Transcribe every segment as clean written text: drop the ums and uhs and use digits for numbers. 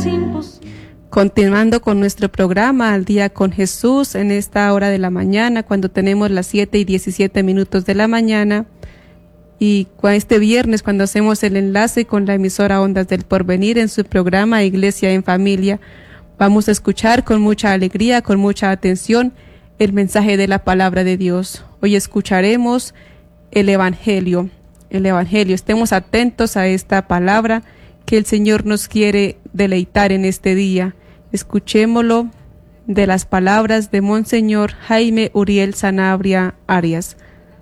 Continuando con nuestro programa Al Día con Jesús en esta hora de la mañana, cuando tenemos las 7:17 de la mañana, y este viernes cuando hacemos el enlace con la emisora Ondas del Porvenir en su programa Iglesia en Familia, vamos a escuchar con mucha alegría, con mucha atención, el mensaje de la palabra de Dios. Hoy escucharemos el Evangelio. Estemos atentos a esta palabra que el Señor nos quiere deleitar en este día. Escuchémoslo de las palabras de Monseñor Jaime Uriel Sanabria Arias.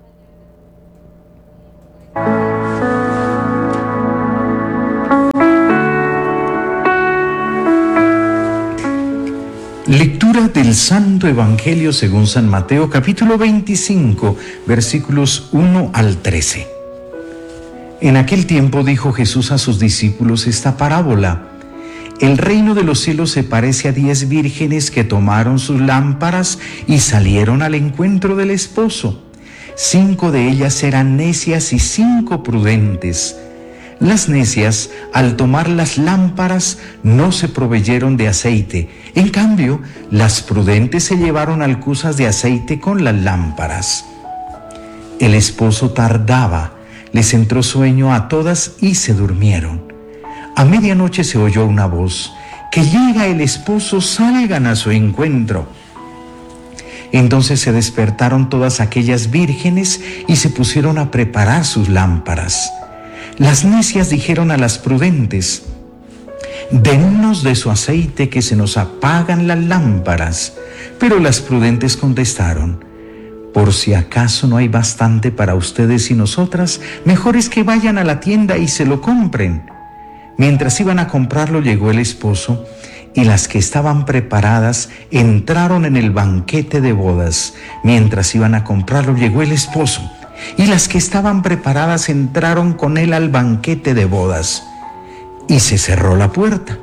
Lectura del Santo Evangelio según San Mateo, capítulo 25, versículos 1 al 13. En aquel tiempo dijo Jesús a sus discípulos esta parábola: El reino de los cielos se parece a 10 vírgenes que tomaron sus lámparas y salieron al encuentro del esposo. 5 de ellas eran necias y 5 prudentes. Las necias, al tomar las lámparas, no se proveyeron de aceite. En cambio, las prudentes se llevaron alcuzas de aceite con las lámparas. El esposo tardaba, les entró sueño a todas y se durmieron. A medianoche se oyó una voz: que llega el esposo, salgan a su encuentro. Entonces se despertaron todas aquellas vírgenes y se pusieron a preparar sus lámparas. Las necias dijeron a las prudentes: dennos de su aceite, que se nos apagan las lámparas. Pero las prudentes contestaron: por si acaso no hay bastante para ustedes y nosotras, mejor es que vayan a la tienda y se lo compren. Mientras iban a comprarlo, llegó el esposo, y las que estaban preparadas entraron en el banquete de bodas. Mientras iban a comprarlo, llegó el esposo, y las que estaban preparadas entraron con él al banquete de bodas, y se cerró la puerta.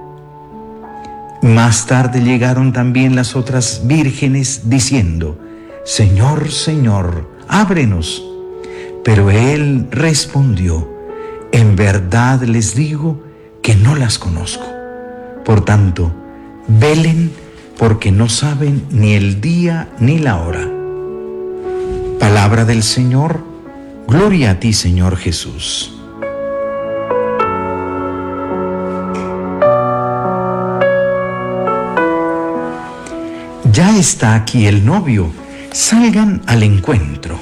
Más tarde llegaron también las otras vírgenes, diciendo: Señor, Señor, ábrenos. Pero él respondió: en verdad les digo que no las conozco. Por tanto, velen, porque no saben ni el día ni la hora. Palabra del Señor. Gloria a ti, Señor Jesús. Ya está aquí el novio, salgan al encuentro.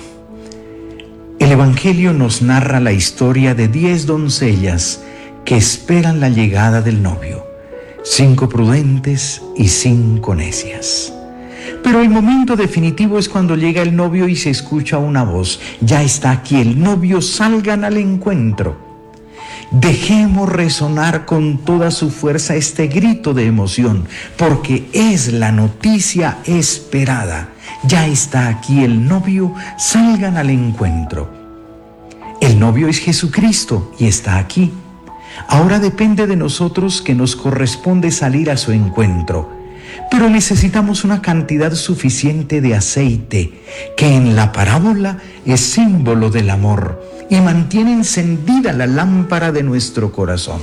El Evangelio nos narra la historia de 10 doncellas que esperan la llegada del novio, 5 prudentes y 5 necias. Pero el momento definitivo es cuando llega el novio y se escucha una voz: ya está aquí el novio, salgan al encuentro. Dejemos resonar con toda su fuerza este grito de emoción, porque es la noticia esperada. Ya está aquí el novio, salgan al encuentro. El novio es Jesucristo y está aquí. Ahora depende de nosotros, que nos corresponde salir a su encuentro. Pero necesitamos una cantidad suficiente de aceite, que en la parábola es símbolo del amor y mantiene encendida la lámpara de nuestro corazón.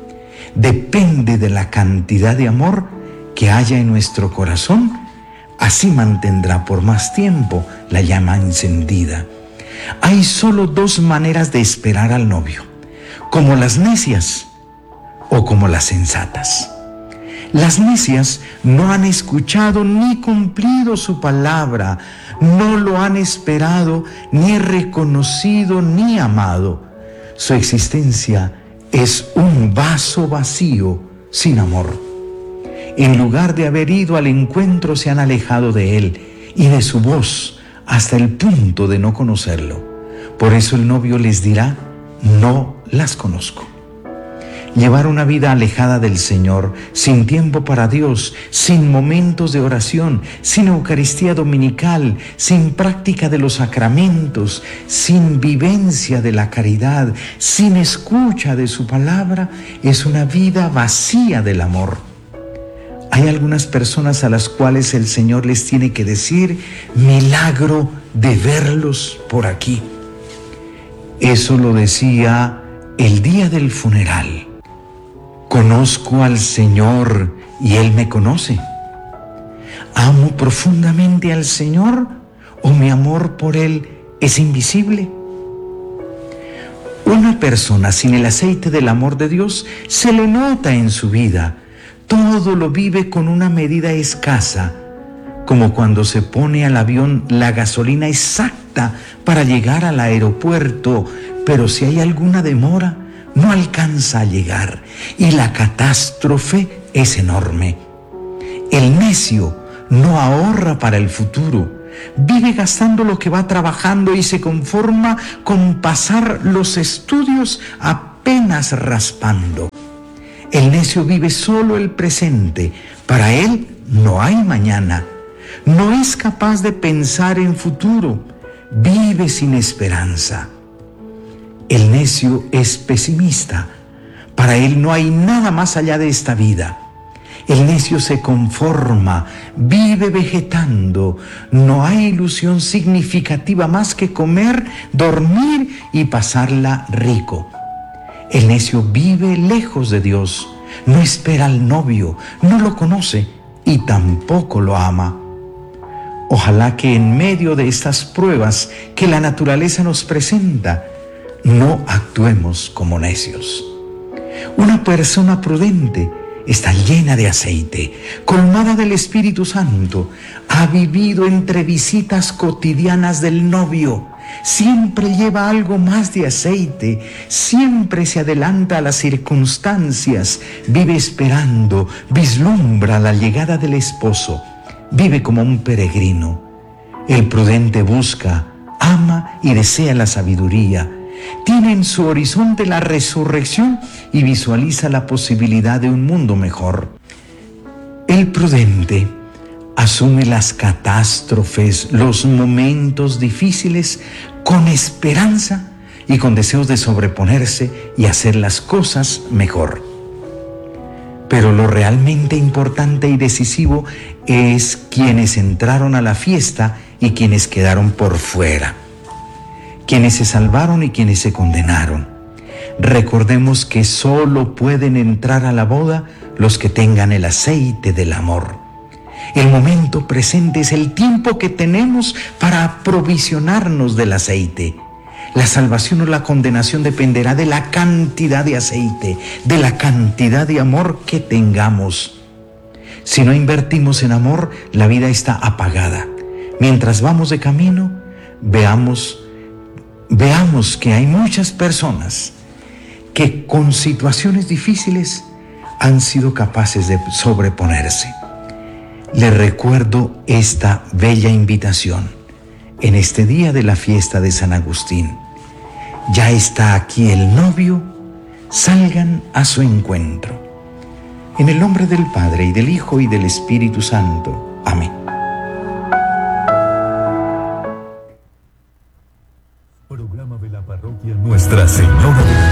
Depende de la cantidad de amor que haya en nuestro corazón, así mantendrá por más tiempo la llama encendida. Hay solo 2 maneras de esperar al novio: como las necias o como las sensatas. Las necias no han escuchado ni cumplido su palabra, no lo han esperado, ni reconocido, ni amado. Su existencia es un vaso vacío, sin amor. En lugar de haber ido al encuentro, se han alejado de él y de su voz, hasta el punto de no conocerlo. Por eso el novio les dirá: no las conozco. Llevar una vida alejada del Señor, sin tiempo para Dios, sin momentos de oración, sin Eucaristía dominical, sin práctica de los sacramentos, sin vivencia de la caridad, sin escucha de su palabra, es una vida vacía del amor. Hay algunas personas a las cuales el Señor les tiene que decir: milagro de verlos por aquí. Eso lo decía el día del funeral. Conozco al Señor y Él me conoce. ¿Amo profundamente al Señor o mi amor por Él es invisible? Una persona sin el aceite del amor de Dios se le nota en su vida. Todo lo vive con una medida escasa, como cuando se pone al avión la gasolina exacta para llegar al aeropuerto, pero si hay alguna demora, no alcanza a llegar y la catástrofe es enorme. El necio no ahorra para el futuro, vive gastando lo que va trabajando y se conforma con pasar los estudios apenas raspando. El necio vive solo el presente, para él no hay mañana. No es capaz de pensar en futuro, vive sin esperanza. El necio es pesimista, para él no hay nada más allá de esta vida. El necio se conforma, vive vegetando, no hay ilusión significativa más que comer, dormir y pasarla rico. El necio vive lejos de Dios, no espera al novio, no lo conoce y tampoco lo ama. Ojalá que en medio de estas pruebas que la naturaleza nos presenta, no actuemos como necios. Una persona prudente está llena de aceite, colmada del Espíritu Santo, ha vivido entre visitas cotidianas del novio, siempre lleva algo más de aceite, siempre se adelanta a las circunstancias, vive esperando, vislumbra la llegada del esposo, vive como un peregrino. El prudente busca, ama y desea la sabiduría, tiene en su horizonte la resurrección y visualiza la posibilidad de un mundo mejor. El prudente asume las catástrofes, los momentos difíciles con esperanza y con deseos de sobreponerse y hacer las cosas mejor. Pero lo realmente importante y decisivo es quienes entraron a la fiesta y quienes quedaron por fuera, quienes se salvaron y quienes se condenaron. Recordemos que solo pueden entrar a la boda los que tengan el aceite del amor. El momento presente es el tiempo que tenemos para aprovisionarnos del aceite. La salvación o la condenación dependerá de la cantidad de aceite, de la cantidad de amor que tengamos. Si no invertimos en amor, la vida está apagada. Mientras vamos de camino, veamos que hay muchas personas que con situaciones difíciles han sido capaces de sobreponerse. Les recuerdo esta bella invitación en este día de la fiesta de San Agustín. Ya está aquí el novio, salgan a su encuentro. En el nombre del Padre, y del Hijo, y del Espíritu Santo. Amén. Programa de la parroquia Nuestra Señora de